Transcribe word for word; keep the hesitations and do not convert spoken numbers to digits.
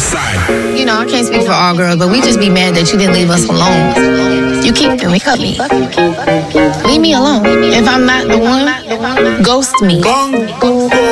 You know, I can't speak for all girls, but we just be mad that you didn't leave us alone. You keep me, cut me. Leave me alone. If I'm not the one, ghost me.